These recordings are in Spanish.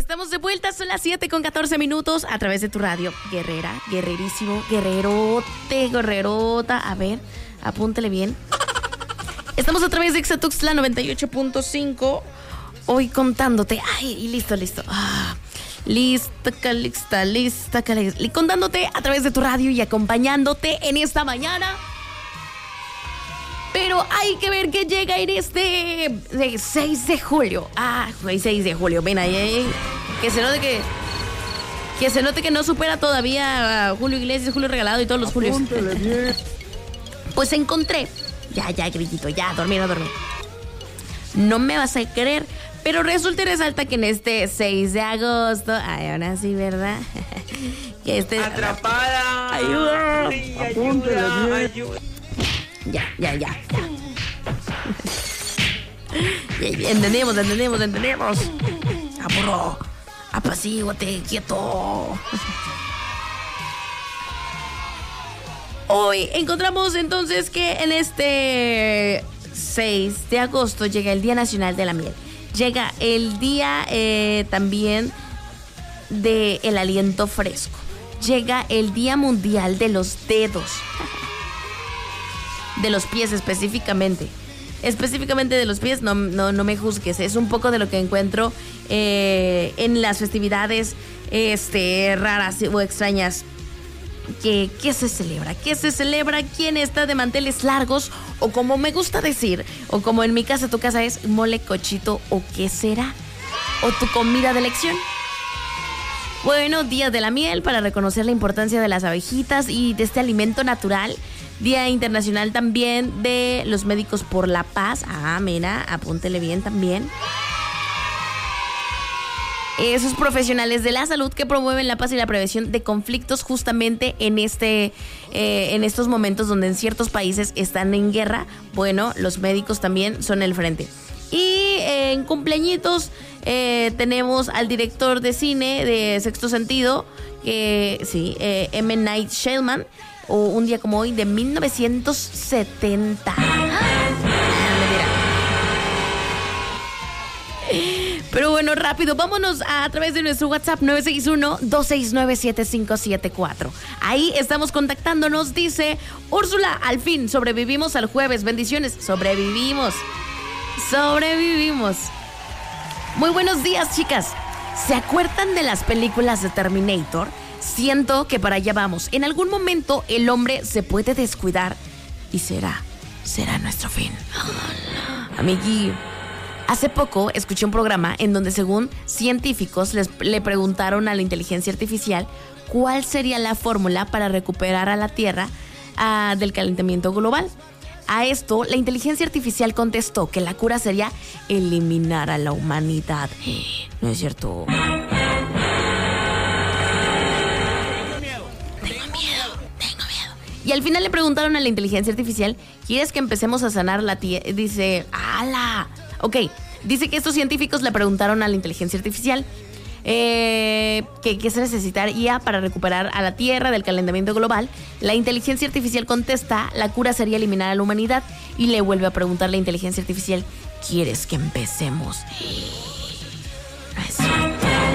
Estamos de vuelta, son las 7:14 a través de tu radio. Guerrera, guerrerísimo, guerrerote, guerrerota. A ver, apúntale bien. Estamos a través de Xatuxtla 98.5. Hoy contándote. Ay, y listo. Lista. Contándote a través de tu radio y acompañándote en esta mañana. Pero hay que ver que llega en este 6 de julio. Ah, 6 de julio. Ven ahí. Que se note que no supera todavía a Julio Iglesias, Julio Regalado y todos los Julios. Pues encontré. Ya, grillito, ya, dormir. No me vas a creer, pero resulta y resalta que en este 6 de agosto, ay, ahora sí, ¿verdad? Que ¡Atrapada! ¡Ayuda! ¡Ayuda! Ya. Entendemos. Aburro. Apacíguate, quieto. Hoy encontramos entonces que en este 6 de agosto llega el Día Nacional de la Miel. Llega el día también del aliento fresco. Llega el Día Mundial de los Dedos. De los pies específicamente de los pies, no me juzgues, es un poco de lo que encuentro en las festividades raras o extrañas. ¿Qué se celebra? ¿Quién está de manteles largos? O como me gusta decir, o como en mi casa, tu casa es mole, cochito, o qué será, o tu comida de elección. Bueno, Día de la Miel para reconocer la importancia de las abejitas y de este alimento natural. Día Internacional también de los Médicos por la Paz. Ah, mira, apúntele bien también. Esos profesionales de la salud que promueven la paz y la prevención de conflictos justamente en estos momentos donde en ciertos países están en guerra. Bueno, los médicos también son el frente. Y en cumpleañitos tenemos al director de cine de Sexto Sentido, M. Night Shyamalan, o un día como hoy de 1970. Pero bueno, rápido, vámonos a través de nuestro WhatsApp 961-269-7574. Ahí estamos contactándonos. Dice Úrsula, al fin sobrevivimos al jueves. Bendiciones. Sobrevivimos. Muy buenos días, chicas. ¿Se acuerdan de las películas de Terminator? Siento que para allá vamos. En algún momento el hombre se puede descuidar y será nuestro fin. Amigui, hace poco escuché un programa en donde, según científicos, le preguntaron a la inteligencia artificial cuál sería la fórmula para recuperar a la Tierra del calentamiento global. A esto, la inteligencia artificial contestó que la cura sería eliminar a la humanidad. No es cierto. Tengo miedo. Y al final le preguntaron a la inteligencia artificial, ¿quieres que empecemos a sanar la Tierra? Dice, ¡ala! Ok, dice que estos científicos le preguntaron a la inteligencia artificial ¿qué se necesitaría para recuperar a la Tierra del calentamiento global. La inteligencia artificial contesta, la cura sería eliminar a la humanidad. Y le vuelve a preguntar la inteligencia artificial, ¿quieres que empecemos? No es cierto.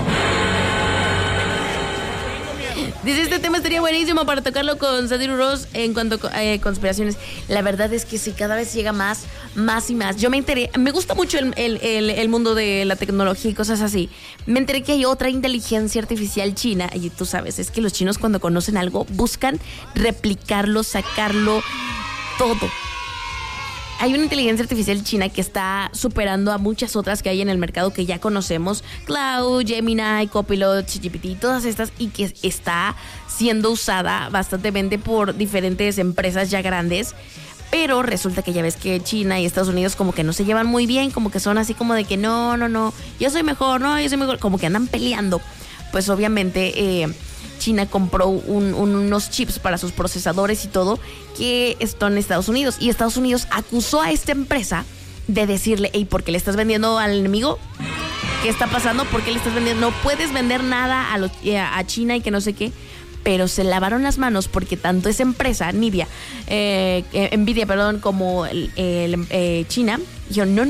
Dice, este tema estaría buenísimo para tocarlo con Sadiru Ross en cuanto a conspiraciones. La verdad es que sí, cada vez llega más y más. Yo me enteré, me gusta mucho el mundo de la tecnología y cosas así. Me enteré que hay otra inteligencia artificial china, y tú sabes, es que los chinos cuando conocen algo buscan replicarlo, sacarlo, todo. Hay una inteligencia artificial china que está superando a muchas otras que hay en el mercado que ya conocemos. Cloud, Gemini, Copilot, ChatGPT, todas estas, y que está siendo usada bastantemente por diferentes empresas ya grandes. Pero resulta que ya ves que China y Estados Unidos como que no se llevan muy bien, como que son así como de que no, yo soy mejor, como que andan peleando. Pues obviamente China compró unos chips para sus procesadores y todo que están en Estados Unidos. Y Estados Unidos acusó a esta empresa de decirle, hey, ¿por qué le estás vendiendo al enemigo? ¿Qué está pasando? ¿Por qué le estás vendiendo? No puedes vender nada a China y que no sé qué. Pero se lavaron las manos porque tanto esa empresa, Nvidia, como China, dijeron, no,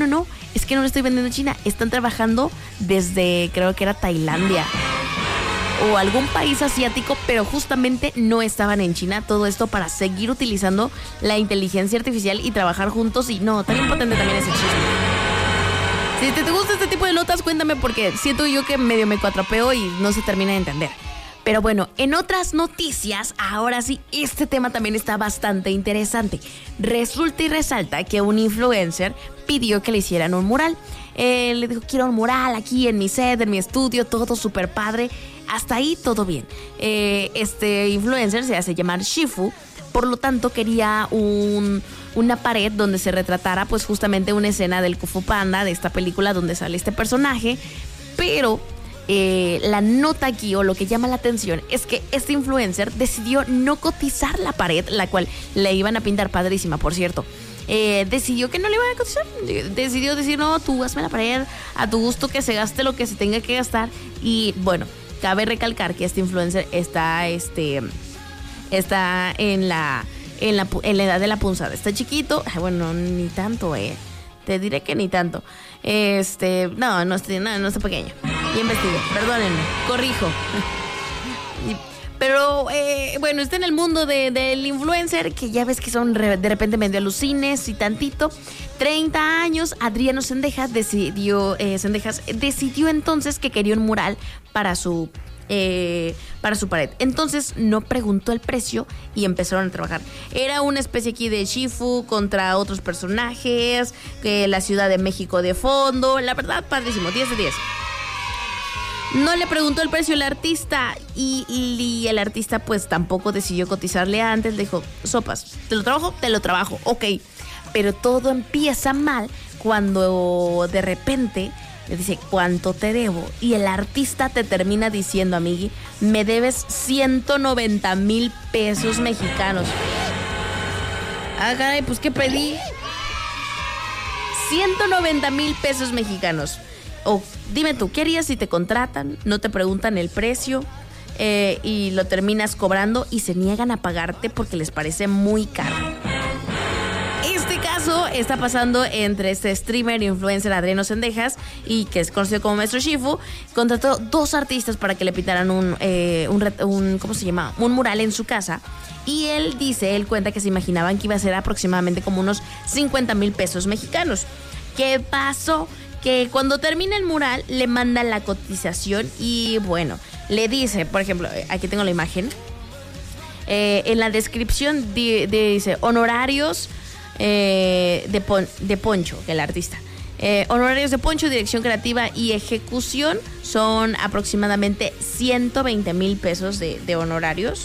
es que no lo estoy vendiendo en China, están trabajando desde, creo que era Tailandia o algún país asiático, pero justamente no estaban en China. Todo esto para seguir utilizando la inteligencia artificial y trabajar juntos. Y no, tan importante también ese chisme. Si te gusta este tipo de notas, cuéntame, porque siento yo que medio me cuatrapeo y no se termina de entender. Pero bueno, en otras noticias, ahora sí, este tema también está bastante interesante. Resulta y resalta que un influencer pidió que le hicieran un mural. Le dijo, quiero un mural aquí en mi set, en mi estudio, todo súper padre. Hasta ahí todo bien. Este influencer se hace llamar Shifu, por lo tanto quería una pared donde se retratara pues justamente una escena del Kung Fu Panda, de esta película donde sale este personaje, pero la nota aquí, o lo que llama la atención, es que este influencer decidió no cotizar la pared, la cual le iban a pintar padrísima, por cierto. Decidió que no le iban a cotizar. Decidió decir, no, tú hazme la pared a tu gusto, que se gaste lo que se tenga que gastar. Y bueno, cabe recalcar que este influencer está en la edad de la punzada. Está chiquito, bueno, ni tanto, te diré que ni tanto. No está pequeño. Ya investigué, perdónenme, corrijo. Pero bueno, está en el mundo del influencer, que ya ves que son de repente medio alucines y tantito. 30 años, Adriano Zendejas decidió entonces que quería un mural para su pared. Entonces no preguntó el precio y empezaron a trabajar. Era una especie aquí de Shifu contra otros personajes, la Ciudad de México de fondo. La verdad, padrísimo, 10 de 10. No le preguntó el precio al artista y el artista pues tampoco decidió cotizarle antes. Le dijo, sopas, ¿te lo trabajo? Ok. Pero todo empieza mal cuando de repente le dice, ¿cuánto te debo? Y el artista te termina diciendo, amigui, me debes 190,000 pesos mexicanos. Ah, caray, pues ¿qué pedí? 190,000 pesos mexicanos. O dime tú, ¿qué harías si te contratan? No te preguntan el precio y lo terminas cobrando y se niegan a pagarte porque les parece muy caro. Este caso está pasando entre este streamer influencer Adriano Zendejas, y que es conocido como Maestro Shifu. Contrató 2 artistas para que le pintaran un mural en su casa. Y él cuenta que se imaginaban que iba a ser aproximadamente como unos 50,000 pesos mexicanos. ¿Qué pasó? Que cuando termina el mural le mandan la cotización y bueno, le dice, por ejemplo, aquí tengo la imagen, en la descripción dice honorarios de Poncho, el artista. Honorarios de Poncho, dirección creativa y ejecución son aproximadamente 120,000 pesos de honorarios.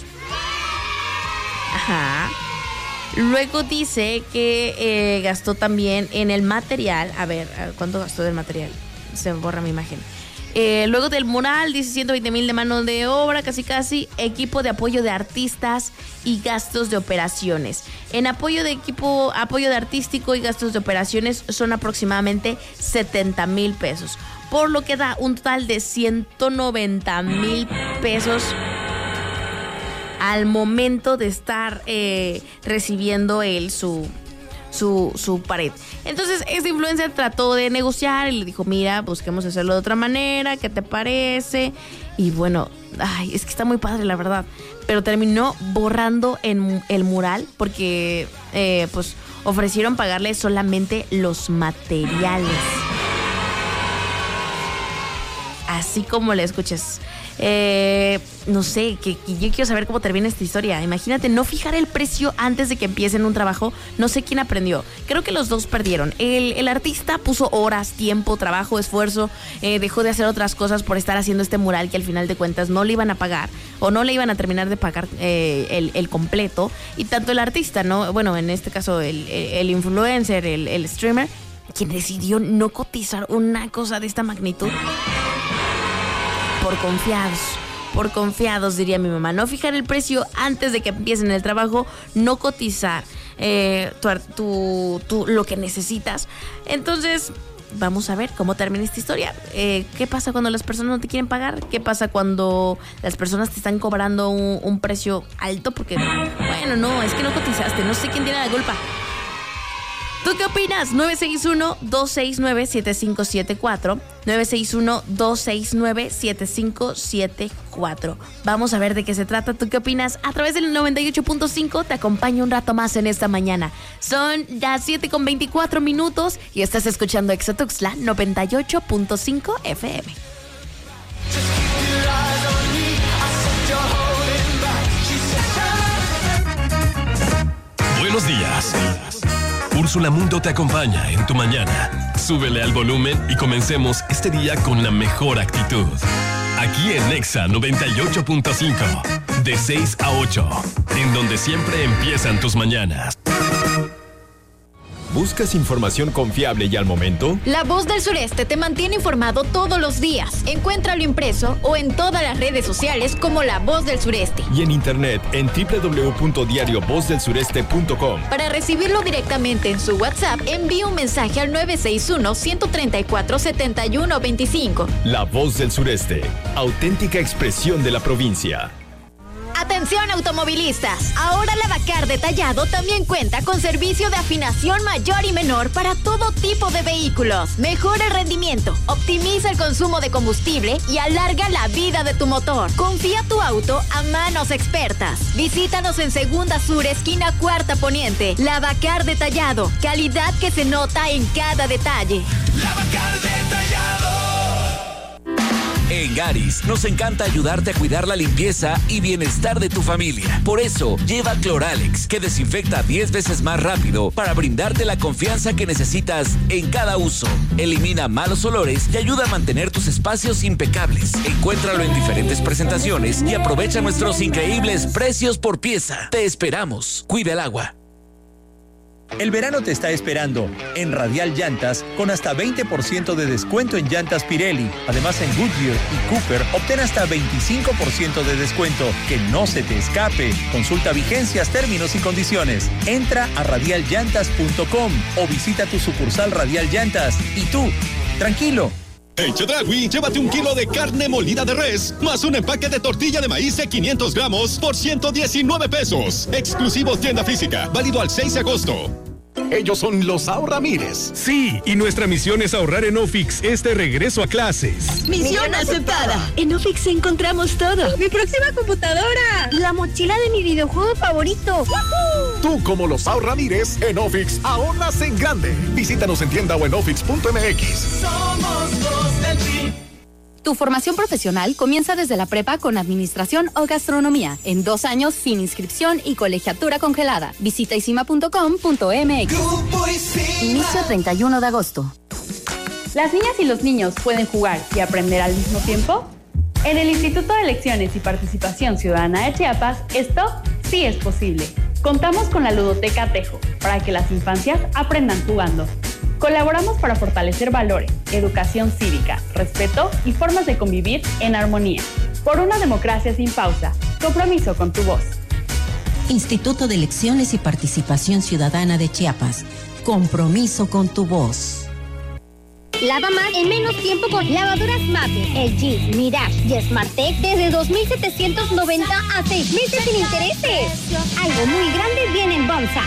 Ajá. Luego dice que gastó también en el material. A ver, ¿cuánto gastó del material? Se me borra mi imagen. Luego del mural dice 120,000 de mano de obra, casi, equipo de apoyo de artistas y gastos de operaciones. En apoyo de artístico y gastos de operaciones son aproximadamente 70,000 pesos. Por lo que da un total de 190,000 pesos al momento de estar recibiendo él su pared. Entonces este influencer trató de negociar y le dijo, mira, busquemos hacerlo de otra manera, ¿qué te parece? Y bueno, es que está muy padre, la verdad. Pero terminó borrando en el mural porque pues ofrecieron pagarle solamente los materiales. Así como le escuchas. No sé, que yo quiero saber cómo termina esta historia. Imagínate, no fijar el precio antes de que empiecen un trabajo. No sé quién aprendió. Creo que los dos perdieron. El artista puso horas, tiempo, trabajo, esfuerzo. Dejó de hacer otras cosas por estar haciendo este mural que al final de cuentas no le iban a pagar o no le iban a terminar de pagar el completo. Y tanto el artista, ¿no? Bueno, en este caso el influencer, el streamer, quien decidió no cotizar una cosa de esta magnitud. Por confiados, diría mi mamá. No fijar el precio antes de que empiecen el trabajo, no cotizar lo que necesitas. Entonces, vamos a ver cómo termina esta historia. ¿Qué pasa cuando las personas no te quieren pagar? ¿Qué pasa cuando las personas te están cobrando un precio alto? Porque, bueno, no, es que no cotizaste, no sé quién tiene la culpa. ¿Tú qué opinas? 961-269-7574. 961-269-7574. Vamos a ver de qué se trata. ¿Tú qué opinas? A través del 98.5 te acompaño un rato más en esta mañana. Son las 7:24 y estás escuchando Exatuxtla 98.5 FM. Buenos días. Úrsula Mundo te acompaña en tu mañana. Súbele al volumen y comencemos este día con la mejor actitud. Aquí en Nexa 98.5, de 6 a 8, en donde siempre empiezan tus mañanas. ¿Buscas información confiable y al momento? La Voz del Sureste te mantiene informado todos los días. Encuéntralo impreso o en todas las redes sociales como La Voz del Sureste. Y en internet en www.diariovozdelsureste.com. Para recibirlo directamente en su WhatsApp, envía un mensaje al 961-134-7125. La Voz del Sureste, auténtica expresión de la provincia. Atención automovilistas, ahora Lavacar Detallado también cuenta con servicio de afinación mayor y menor para todo tipo de vehículos. Mejora el rendimiento, optimiza el consumo de combustible y alarga la vida de tu motor. Confía tu auto a manos expertas. Visítanos en Segunda Sur, esquina Cuarta Poniente. Lavacar Detallado, calidad que se nota en cada detalle. Lavacar Detallado. En Garis nos encanta ayudarte a cuidar la limpieza y bienestar de tu familia. Por eso, lleva Cloralex, que desinfecta 10 veces más rápido para brindarte la confianza que necesitas en cada uso. Elimina malos olores y ayuda a mantener tus espacios impecables. Encuéntralo en diferentes presentaciones y aprovecha nuestros increíbles precios por pieza. Te esperamos. Cuida el agua. El verano te está esperando en Radial Llantas con hasta 20% de descuento en llantas Pirelli. Además, en Goodyear y Cooper obtén hasta 25% de descuento. Que no se te escape. Consulta vigencias, términos y condiciones. Entra a radialllantas.com o visita tu sucursal Radial Llantas. Y tú, tranquilo. En Chedraui, llévate 1 kilo de carne molida de res, más un empaque de tortilla de maíz de 500 gramos por 119 pesos. Exclusivo tienda física, válido al 6 de agosto. Ellos son los Ahorramires. Sí, y nuestra misión es ahorrar en Ofix este regreso a clases. ¡Misión aceptada! En Ofix encontramos todo. ¡Mi próxima computadora! ¡La mochila de mi videojuego favorito! ¡Woohoo! Tú, como los Ahorramires, en Ofix ahorras en grande. Visítanos en tienda o en ofix.mx. Somos los del PRI. Tu formación profesional comienza desde la prepa con administración o gastronomía, en 2 años sin inscripción y colegiatura congelada. Visita isima.com.mx. Inicio 31 de agosto. ¿Las niñas y los niños pueden jugar y aprender al mismo tiempo? En el Instituto de Elecciones y Participación Ciudadana de Chiapas, esto sí es posible. Contamos con la Ludoteca Tejo, para que las infancias aprendan jugando. Colaboramos para fortalecer valores, educación cívica, respeto y formas de convivir en armonía. Por una democracia sin pausa. Compromiso con tu voz. Instituto de Elecciones y Participación Ciudadana de Chiapas. Compromiso con tu voz. Lava más en menos tiempo con lavadoras Mapper, LG, Mirage y SmartTech desde 2,790 a 6 meses sin intereses. Algo muy grande viene en Bomsa.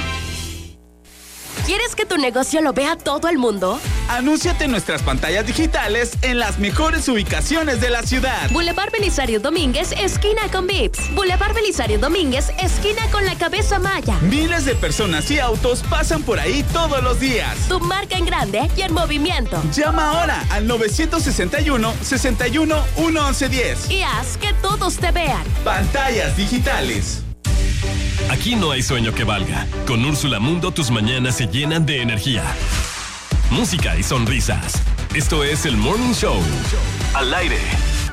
¿Quieres que tu negocio lo vea todo el mundo? Anúnciate en nuestras pantallas digitales en las mejores ubicaciones de la ciudad. Boulevard Belisario Domínguez, esquina con Vips. Boulevard Belisario Domínguez, esquina con la Cabeza Maya. Miles de personas y autos pasan por ahí todos los días. Tu marca en grande y en movimiento. Llama ahora al 961-61-1110 y haz que todos te vean. Pantallas digitales. Aquí no hay sueño que valga. Con Úrsula Mundo tus mañanas se llenan de energía, música y sonrisas. Esto es el Morning Show. Al aire.